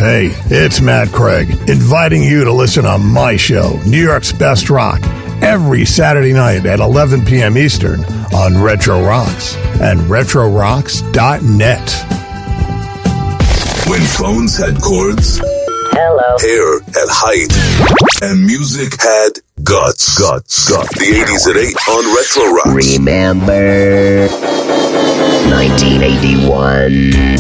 Hey, it's Matt Craig, inviting you to listen to my show, New York's Best Rock, every Saturday night at 11 p.m. Eastern on Retro Rocks and RetroRocks.net. When phones had cords, hello, hair had height, and music had guts. The 80s at 8 on Retro Rocks. Remember 1981.